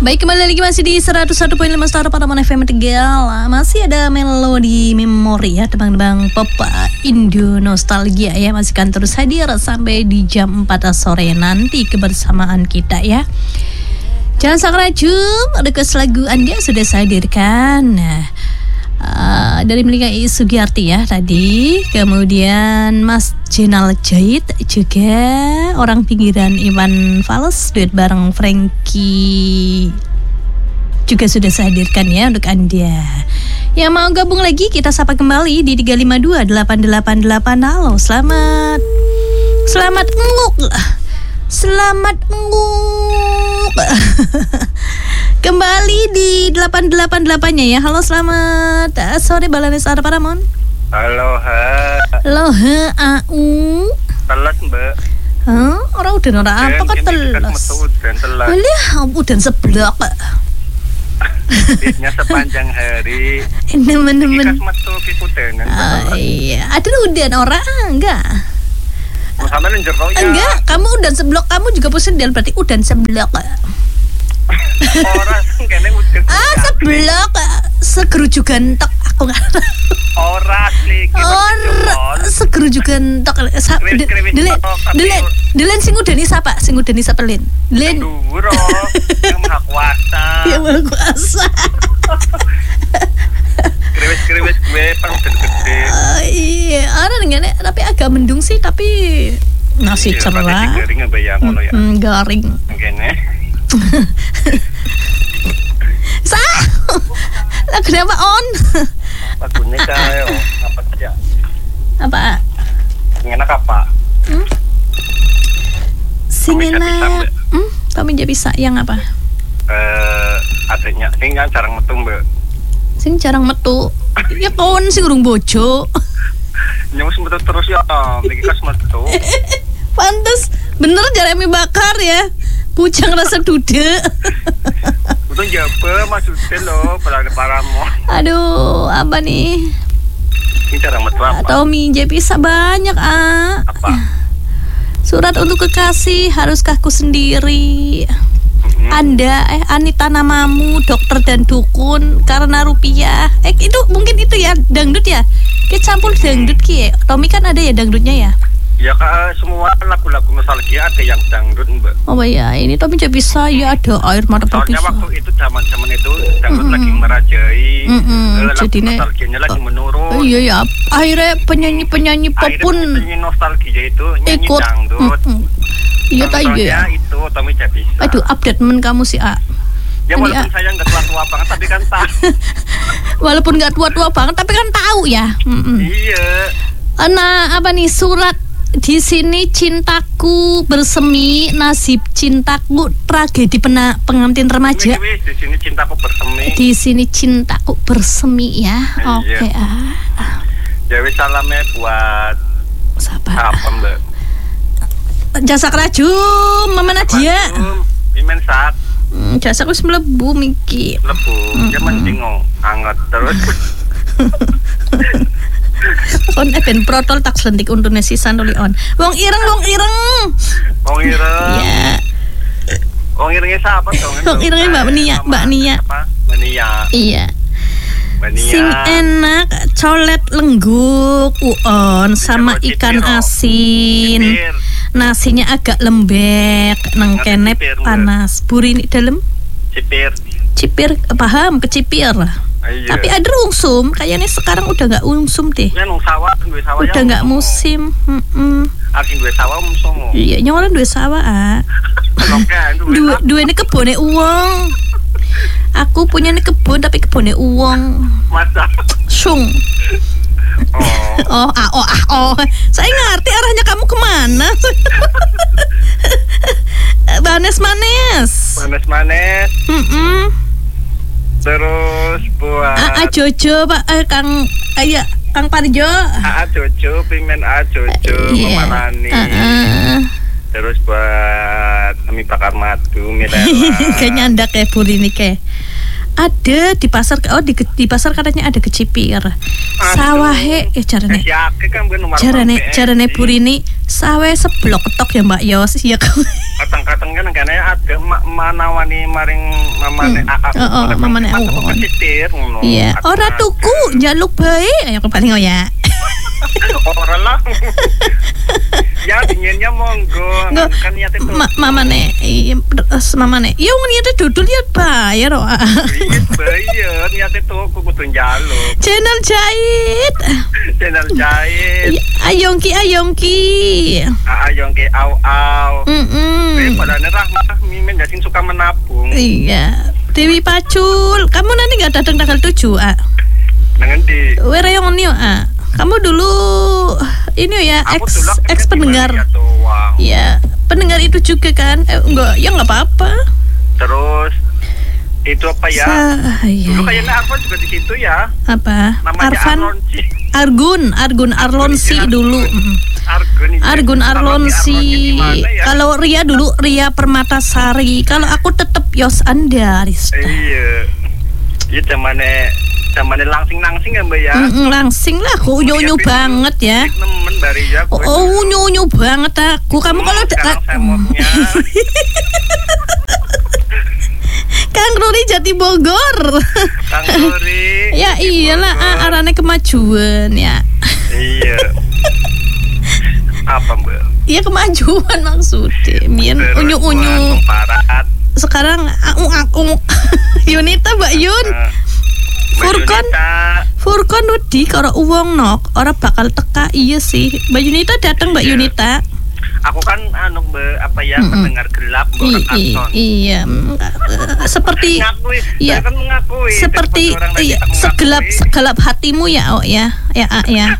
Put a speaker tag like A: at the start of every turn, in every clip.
A: Baik, kembali lagi masih di 101.5 Star Paramount FM Tegal. Masih ada melodi memori ya, tebang-tebang pop Indo nostalgia ya. Masih kan terus hadir sampai di jam 4 sore nanti kebersamaan kita ya. Jangan sakrajum, request lagu Anda sudah saya hadirkan. Nah, dari Melika Sugiarti ya tadi, kemudian Mas Jenal Jahit juga, orang pinggiran Iwan Fals duet bareng Frankie juga sudah saya hadirkan ya untuk Anda. Yang mau gabung lagi kita sapa kembali di 352-888. Halo, selamat nguk. Kembali di 888-nya ya. Halo, selamat sore Balanes Star Paramount.
B: Halo,
A: au.
B: Telat, Mbak.
A: Orang udah ora apa kok telas. Udah seblak.
B: Bisnya sepanjang hari.
A: Nemen-nemen.
B: Ikas metu piku dengan.
A: Iya, ada udan orang enggak?
B: Sama njero ya.
A: Enggak, kamu udan seblok, kamu juga posendel berarti udan seblok.
B: Orang kene udan.
A: Seblok segerujukan tok aku enggak.
B: Ora asli.
A: Segerujukan tok. Delen sing udani sapa? Sing udani sapa Len? Len.
B: Dhuwur yang maha kuasa.
A: Yang maha kuasa.
B: Kriwis gue pengen gede.
A: Iya, orang ngene tapi agak mendung sih, tapi masih cerah.
B: Garing bayang ngono ya.
A: Garing.
B: Ngene.
A: Lagu apa on?
B: Lagunya kayak apa aja?
A: Apa?
B: Enak apa?
A: Sing enak. Kami jadi bisa yang apa?
B: Adanya sing jarang metu, Mbak.
A: Sing jarang metu. Ya kon sing urung bojo.
B: Nyus metu terus ya, iki kas metu.
A: Pantes bener Jeremy Bakar ya. Bujang rasa dude.
B: Betul jaba maksudnya lo Paramount.
A: Aduh, apa nih?
B: Ini jarang metu apa?
A: Tommy J bisa banyak
B: Apa?
A: Surat untuk kekasih, haruskah ku sendiri? Anda, Anita namamu, dokter dan dukun, karena rupiah. Itu mungkin itu ya, dangdut ya? Kita campur dangdut ki. Tommy kan ada ya dangdutnya ya?
B: Ya Kak, semua lagu-lagu nostalgia ada yang dangdut, Mbak.
A: Oh ya, ini Tommy jadi bisa ya, ada air mata
B: berpisah. Soalnya waktu itu zaman itu dangdut lagi merajai, lagu nostalgianya lagi menurun.
A: Iya ya, akhirnya penyanyi pop pun
B: penyanyi nostalgia itu nyanyi
A: ikut
B: dangdut.
A: Iya tahu ya.
B: Itu Tommy Jabisa.
A: Aduh, update kamu sih,
B: Ya walaupun saya nggak tua-tua banget, tapi kan tahu.
A: Walaupun nggak tua-tua banget, tapi kan tahu ya.
B: Iya.
A: Nah, apa nih surat di sini cintaku bersemi, nasib cintaku tragedi pengantin remaja.
B: Di sini cintaku bersemi.
A: Di sini cintaku bersemi ya. Oke.
B: Jadi salamnya buat
A: sahabat.
B: Apa, Mbak?
A: Jasa kerajum, Mama Nadia.
B: Pimen saat.
A: Jasa aku mlebu miki.
B: Mlebu. Ya mending anget terus.
A: On ben protol tak selentik untune sisan oli on. Wong ireng. Iya.
B: Wong irengnya siapa dong?
A: Wong irengnya Mbak Nia.
B: Mbak Nia.
A: Iya. Sing enak colet lengguk uon sama ikan asin. Nasinya agak lembek, nang kene panas. Burini dalam? Cipir, paham, kecipir.
B: Iya.
A: Tapi ada ungsum, kayaknya sekarang udah nggak ungsum deh. Udah nggak musim.
B: Asing dua sawah ungsum.
A: Iya, nyoran dua sawah. Dua ini kebunnya uang. Aku punya nih kebun tapi kebunnya uang.
B: Masa?
A: Sung. Oh. Saya ngerti arahnya kamu kemana. Manes.
B: Terus buat
A: Jojo Pak Kang Parjo.
B: Jojo, Pimen Jojo, Memarani. Terus buat kami bakar madu, Mirella.
A: Kayaknya anda kayak Burini kayak. Ada di pasar, di pasar katanya ada kecipir. Sawahe jarane Burini sawe seblok ketok ya Mbak Yos ya.
B: Kadang-kadang kan ada manawani maring mamane
A: mamane awon. Iya, ora tuku njaluk bae ayo paling ya.
B: Ora lah. Ya dinginnya monggo kan niat itu. Mamane
A: ya niate dudul ya bayar kok.
B: Iya bayar niat itu kudu njaluk.
A: Channel jahit. Ayongki
B: au. Padahal Rahmah mimin jadi suka menabung.
A: Iya. Dewi Pacul, kamu nanti nggak datang tanggal 7
B: Dengan di.
A: Werayong nih kamu dulu ini ya ex pendengar. Ya, pendengar itu juga kan? Enggak apa-apa.
B: Terus itu apa ya? Dulu kayaknya Arfan juga di situ ya.
A: Apa?
B: Namanya
A: Argun Arlonsi dulu. Argun Arlonsi. Kalau Ria dulu Ria Permatasari. Kalau aku tetap Yos Andaris.
B: Iya. Iya zamane langsing ya Mbak ya.
A: Langsing lah, aku unyu banget ya.
B: Nemen bari ya.
A: Unyu banget aku. Kamu kalau Kang Ruri Jati Bogor.
B: Kang Ruri.
A: Ya iyalah, arane kemajuan ya.
B: Iya. Apa Mbak?
A: Iya kemajuan maksudnya. Mien unyu. Sekarang aku Yunita Mbak Yun. Furkon wedi karo uwong nok ora bakal teka. Iya sih Mbak Yunita datang Mbak Yunita.
B: Aku kan pendengar gelap
A: Iya seperti iya kan mengakui seperti iya, segelap hatimu ya ya.
B: Iya.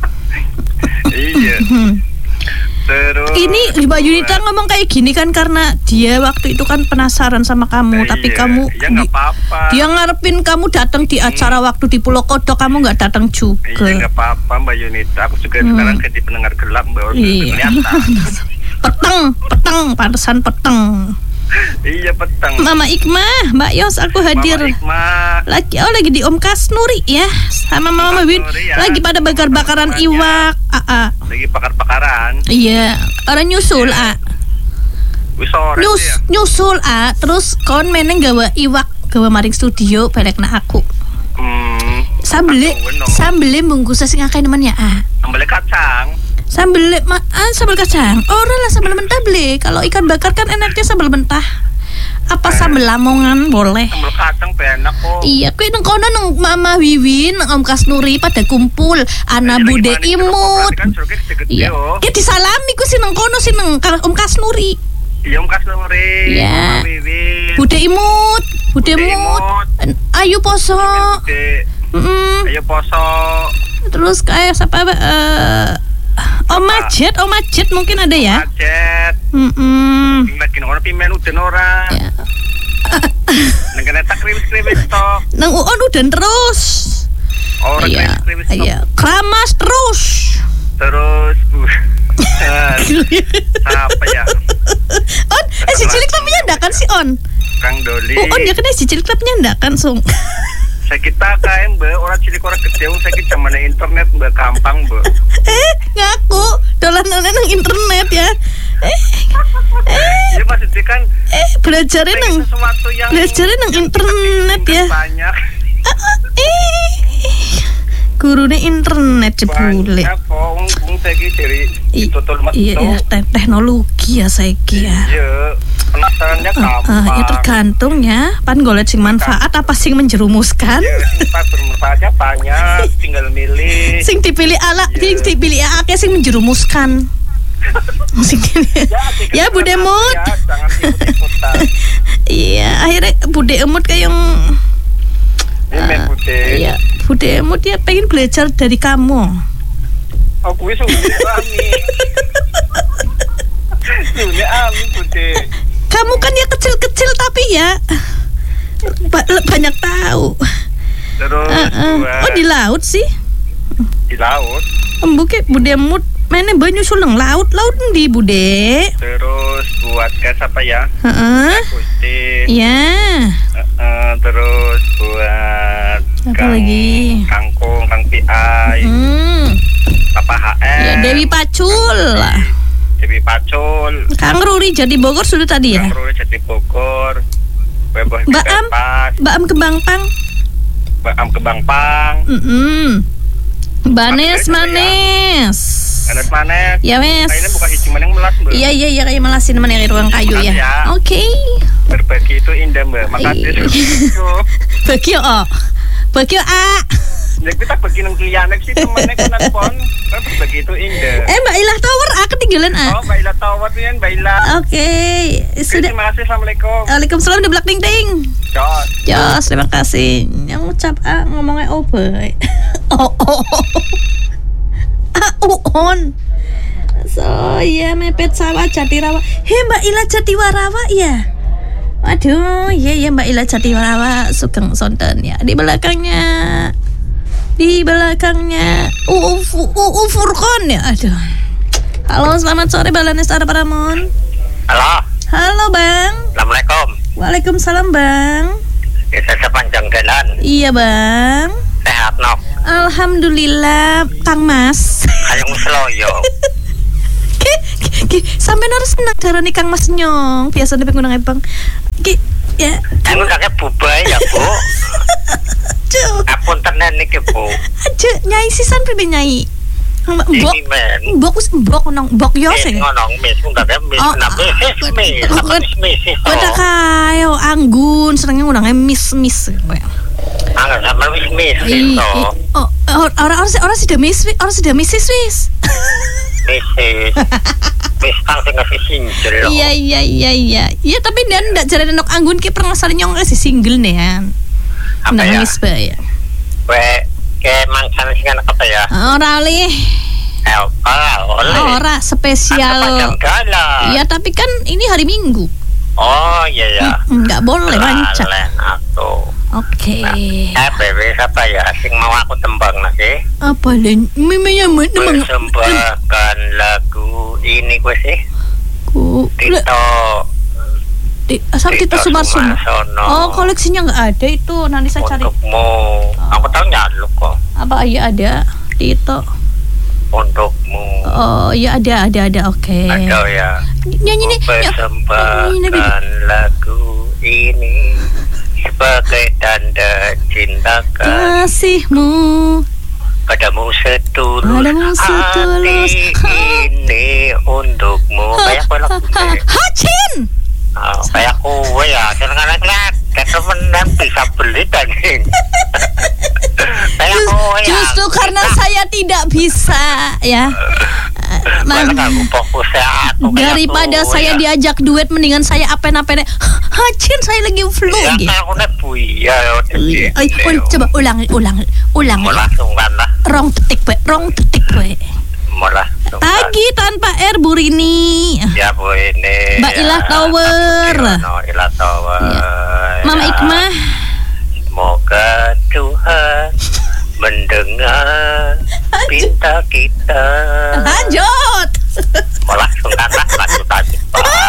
B: Terus
A: ini Mbak Yunita ngomong kayak gini kan karena dia waktu itu kan penasaran sama kamu, tapi kamu
B: ya nggak apa-apa.
A: Dia ngarepin kamu datang di acara waktu di Pulau Kodok, kamu nggak datang juga.
B: Iya nggak apa-apa Mbak Yunita, aku juga sekarang jadi pendengar gelap Mbak.
A: Iya. peteng, pantesan peteng.
B: Iya peteng.
A: Mama Ikmah, Mbak Yos aku hadir.
B: Mama Ikmah.
A: Lagi di Om Kasnuri ya, sama Mama Win ya. Lagi pada bakar-bakaran iwak.
B: Lagi bakar-bakaran.
A: Iya, orang nyusul nyusul terus kon meneng gawa iwak gawa maring studio balik na aku. Sambele bungkus sing akeh nemen ya
B: Sambel kacang.
A: Sambel kacang. Ora lah sambel mentah ble. Kalau ikan bakar kan enaknya sambel mentah. Apa sambel lamongan boleh?
B: Sambel kacang enak kok.
A: Iya, kuwi nang kono nang Mama Wiwin, nang Om Kasnuri pada kumpul, Ana Bude Imut. Iya. Ya disalami ku sih nang kono sih nang Om Kasnuri.
B: Iya Om Kasnuri.
A: Iya.
B: Mama Wiwin.
A: Bude Imut. Ayo poso. Ayo poso. Terus kayak siapa Om Majet mungkin ada ya?
B: Majet. Lagi nang pimen uden ora.
A: Ya.
B: Nang kene tak kriwis-kriwis tok.
A: Nang uon udan terus.
B: Ora kriwis-kriwis tok.
A: Iya, kramas terus.
B: Terus apa ya?
A: On, si cilik tapi nyandakan si On.
B: Kang Doli.
A: On ya kena si cilik tapi nyandakan sung.
B: Saya kita KM Mbak, orang cilik orang kecil, saya kita mana internet Mbak, gampang Mbak.
A: Ngaku, dolan-dolan nang internet ya.
B: Iya maksudnya kan
A: belajarnya nang internet ya.
B: Banyak.
A: Gurunya internet jebule.
B: Banyak kok, saya dari
A: iya, teknologi ya saya kira.
B: Iya, penasarannya gampang.
A: Ya tergantung ya, pan golek sing manfaat apa sing menjerumuskan.
B: Iya, bermanfaatnya banyak, tinggal milih.
A: Sing dipilih sing dipilih akeh sing menjerumuskan. Ya Bude Emut.
B: Jangan ikut-ikutan.
A: Iya, akhirnya Bude Emut kayak yang iya, Bude Emut dia pengen belajar dari kamu.
B: Aku wis Ami. Ami Bude.
A: Kamu kan ya kecil-kecil tapi ya banyak tahu.
B: Terus
A: oh di laut sih?
B: Di laut.
A: Embuke Bude Emut mainnya banyu suleng laut di Bude.
B: Terus buat gas apa ya?
A: Iya.
B: Terus
A: Apalagi?
B: Kangkung, Kang Piai. Papa HM.
A: Ya, Dewi Pacul.
B: Dewi Pacul.
A: Kang Ruri Jati Bogor sudah tadi ya?
B: Kang Ruri Jati Bogor.
A: Mbak Am Kembang Pang.
B: Mbak Am Kembang Pang.
A: Manes. Ya mes.
B: Ini bukan hiji meneng melas, Mbak.
A: Iya kayak melasin meneng ruang kayu ya. Oke.
B: Berbagi itu indah, Mbak. Makasih.
A: Bagi A.
B: Ya kita bagi nang kliyanek sih temennya kan pon. Kan berbagi itu indah.
A: Mbak Ilah Tower A ketinggalan A.
B: Oh, Mbak Ilah Tower nih, Mbak Ilah.
A: Oke. Sudah.
B: Terima kasih. Assalamualaikum.
A: Waalaikumsalam di belakang ting. Jos, terima kasih. Yang ucap A ngomongnya obe. On. So ya mepet sawah Jatiwarawa. Mbak Ila Jatiwarawa ya. Waduh, iya Mbak Ila Jatiwarawa Sugeng Sonten ya. Di belakangnya Furkon ya. Aduh. Halo, selamat sore Balanes Paramon. Halo Bang.
B: Assalamualaikum.
A: Waalaikumsalam Bang.
B: Desa sepanjang jalan.
A: Iya Bang.
B: Sehat nok.
A: Alhamdulillah Kang Mas.
B: Hayang seloyo.
A: Sampai harus senang darani Kang Mas Nyong. Biasa nek ngundang Bang. Ya.
B: Aku ngundangnya Bubay ya, Bu. Apun tenan niki, Bu.
A: Aja nyai sisan pribe nyai. Mbok nang mbok yo sing.
B: Ngonong mis ngundangnya mis nabe mis.
A: Udah kayo anggun senengnya ngundangnya mis.
B: Angga sama mis itu.
A: Orang sudah miss Swiss.
B: Mis kang sing ngasih single.
A: Iya. Iya tapi dan ndak jarane nok anggun ki permasalahan nyong ngasih single nih ya.
B: Apa ya?
A: Miss ba ya.
B: Ke mangsan sing anak apa ya?
A: Ora oleh. Ora spesial. Iya tapi kan ini hari Minggu.
B: Oh iya.
A: Nggak boleh manca. Oke.
B: Bebe siapa ya? Sing mau aku tembang nasi.
A: Apa len? Mimenya
B: persembahkan lagu ini gue sih.
A: Tito Sumarsono. Oh, koleksinya nggak ada itu. Nanti saya cari.
B: Untukmu. Aku tahu nyaluk kok.
A: Apa iya ada Tito?
B: Untukmu.
A: Oh iya ada. Oke.
B: Ada ya.
A: Nyanyi nih.
B: Persembahkan lagu ini sebagai tanda cinta
A: kasihmu
B: padamu setulus hati ini untukmu. Kayak aku lagu Hacin. Kayak aku ya, kadang-kadang teman-teman bisa beli daging.
A: Justru karena saya tidak bisa ya. Daripada saya diajak duet, mendingan saya apen-apen. Hacin saya lagi flu.
B: Ya aku ya.
A: Coba ulang. Rong detik bae. Tagi tanpa R Bu Rini.
B: Ya Bu ini.
A: Mbak Ilah Tower.
B: Ilah Tower.
A: Mama Ikmah.
B: Semoga Tuhan mendengar pinta kita.
A: Lanjut.
B: Malah sungkanlah lanjut aja.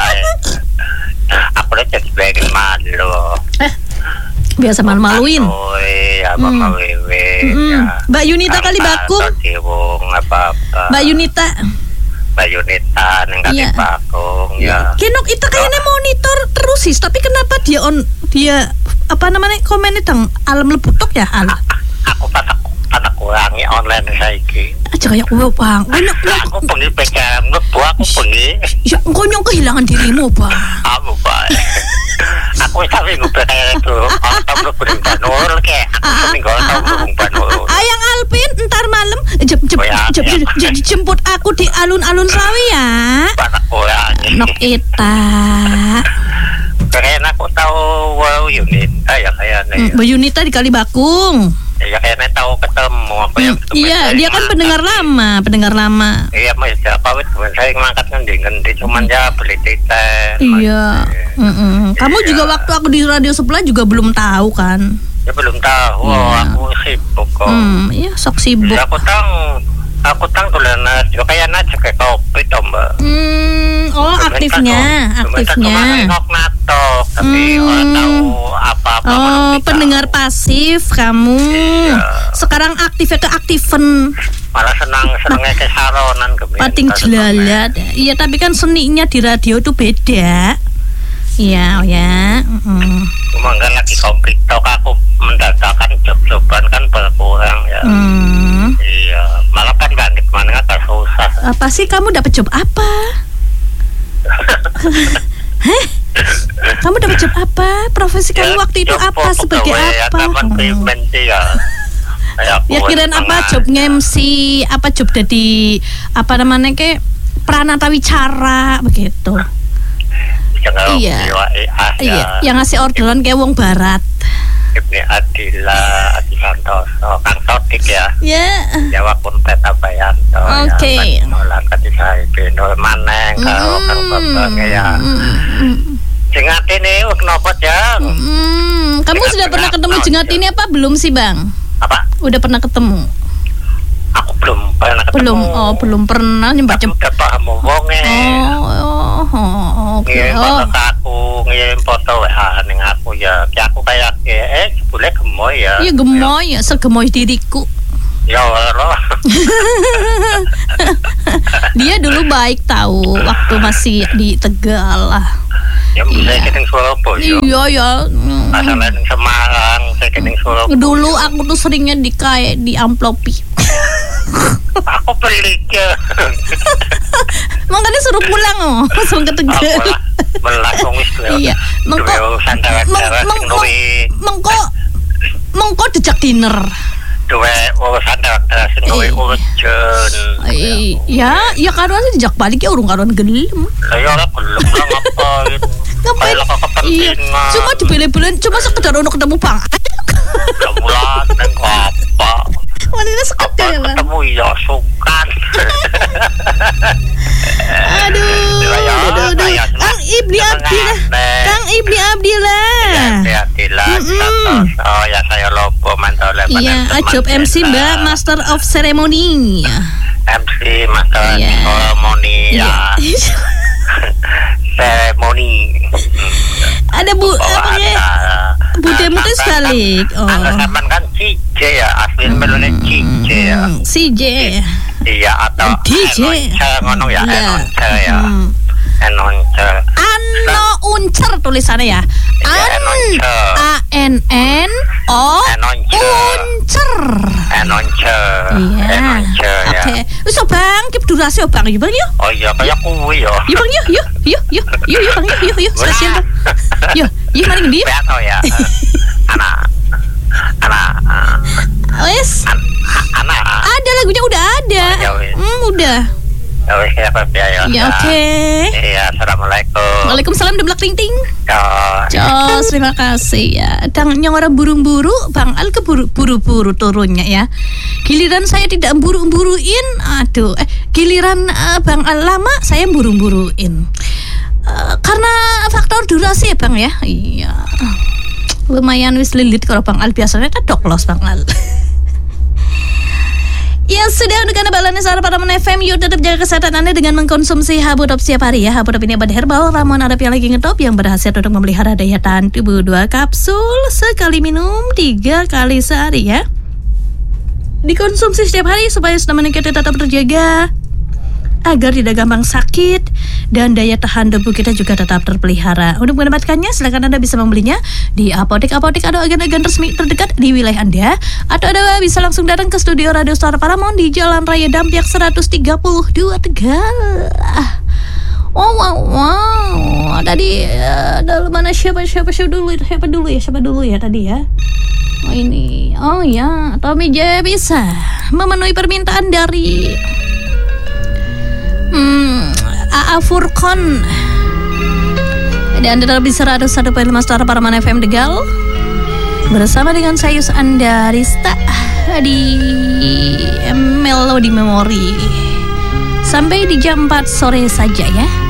B: Aku udah jadi bagian malu.
A: Biasa malu-maluin. Mbak Yunita kali bakung. Mbak Yunita yang kali bakung ya. Kenok itu kayaknya monitor terus sih, tapi kenapa dia apa namanya komennya tentang alam lebutok ya alam.
B: Aku kata kurangi online saiki.
A: Aja kayak gue Bang.
B: Aku pengen pegang lebu aku pengen.
A: Ya konyong kehilangan dirimu Bang.
B: Aku Bang. Aku tapi ngobrol kayak itu. Aku tahu belum banul kayak. Aku tinggal tahu belum banul.
A: Ayang Alpin ntar malam jemput aku di alun-alun Sawi ya.
B: Batak kurangi.
A: Nok Ita.
B: Kayaknya aku tahu Yunita ya kayaknya.
A: Mbak Yunita di Kali Bakung.
B: Ya kayaknya tahu ketemu apa ya.
A: Iya, dia kan pendengar lama.
B: Iya, Mas, apa teman saya ngangkat kan ngendi cuman ya beli tiket.
A: Iya. Kamu juga waktu aku di radio sebelah juga belum tahu kan?
B: Ya belum tahu. Aku sibuk kok.
A: Iya, sok sibuk.
B: Ya, aku tang tulen yo kayaknya cek kopi to, Mbak.
A: Aktifnya.
B: Tapi orang tahu apa-apa.
A: Pendengar pendengar pasif kamu. Sekarang aktifnya keaktifan.
B: Malah senangnya ke saronan
A: Pating jelalat. Iya, tapi kan seninya di radio itu beda. Iya, ya.
B: Cuma kan lagi konflik tok aku mendadakan job-joban kan berkurang ya. Iya, malah kan bangkit mana kan susah.
A: Apa sih kamu dapat job apa? Heh? Kamu dapat job apa? Profesi kamu waktu itu apa? Sebagai apa? Ya kirain apa? Job nge-MC, apa job jadi apa namanya kayak pranata wicara begitu. Iya. Yang ngasih orderan kayak wong barat.
B: Ibni Adila, Adi Santoso, Kang Sodik ya.
A: Ya.
B: Jawa Kuntet Abayanto.
A: Oke.
B: Nolan Kadisai Beno Maneng kalau Kang Babang ya. Jengat ini kenapa Jang?
A: Kamu sudah pernah ketemu Jengat ini apa belum sih Bang?
B: Apa?
A: Udah pernah ketemu?
B: Aku belum pernah ketemu.
A: Belum pernah nyembah.
B: Udah paham ngomongnya. Ngirim foto ke aku, ngirim foto WA ning aku ya. Aku kayak boleh gemoy ya.
A: Iya gemoy ya, segemoy diriku.
B: Ya Allah.
A: Dia dulu baik tahu waktu masih di Tegal lah.
B: Ya saya keting Surabaya.
A: Iya ya.
B: Masalah di Semarang, saya keting Surabaya.
A: Dulu aku tuh seringnya di amplopi.
B: Aku beli ke.
A: Makanya suruh pulang langsung ke Tegal.
B: Langsung wis.
A: Iya. Mengko dijak dinner.
B: Duwe urusan sing duwe urgen.
A: Ya karuan dijak balik ya urung karuan gelem.
B: Lah ya ora gelem ngapain.
A: Ngapain? Iya. Cuma dibele-belen, cuma sekedar ono ketemu Bang.
B: Ya mulan nang apa.
A: Wanita sekedar ya, Bang.
B: Ketemu ya sukan.
A: Aduh. Kang Ibni Abdillah. Oh
B: ya saya lobo mantau lepas.
A: Iya, job MC Mbak, Master of Ceremony.
B: MC Master of Ceremony ya. Ceremony.
A: Ada Bu Demu itu balik.
B: Zaman kan CJ ya, asli melone CJ ya.
A: CJ.
B: Iya atau
A: DJ.
B: Ngono ya, Enoncer ya.
A: Ano Uncer tulisannya ya. ANNO Uncer.
B: Enoncer.
A: Iya. Oke. Wis Bang, kip durasi Bang yuk Bang yuk.
B: Oh iya kayak kuwi ya.
A: Yuk Bang yuk Bang yuk spesial Bang. Yuk mari ngendi?
B: Beto ya. Anak.
A: Wes.
B: Anak.
A: Ada lagunya udah ada. Udah.
B: Ya wes ya Pak ya.
A: Ya oke.
B: Iya, assalamualaikum.
A: Waalaikumsalam deblak ting ting. Jos, terima kasih ya. Dangnya orang burung-buru, Bang Al keburu-buru turunnya ya. Giliran saya tidak buru-buruin, giliran Bang Al lama saya buru-buruin. Karena faktor durasi ya Bang ya. Iya. Lumayan wis lilit kalau Bang Al biasanya kan doklos Bang Al. Ya sudah, untuk Anda balannya saran pada FM. Yuk tetap jaga kesehatan Anda dengan mengkonsumsi Habudop setiap hari ya. Habudop ini obat herbal ramuan Arab yang lagi ngetop, yang berhasil untuk memelihara daya tahan tubuh. 2 kapsul sekali minum 3 kali sehari ya. Dikonsumsi setiap hari supaya stamina kita tetap terjaga, agar tidak gampang sakit dan daya tahan tubuh kita juga tetap terpelihara. Untuk mendapatkannya silakan Anda bisa membelinya di apotek-apotek atau agen-agen resmi terdekat di wilayah Anda, atau Anda bisa langsung datang ke studio Radio Star Paramount di Jalan Raya Dampiak 132 Tegal. Wow. Tadi ada mana siapa dulu ya tadi ya. Oh ini. Oh ya, Tommy J bisa memenuhi permintaan dari AA Furkon. Dan Anda bisa 101.5 Star Paramount FM Tegal bersama dengan saya Anda Rista di Melody Memory sampai di jam 4 sore saja ya.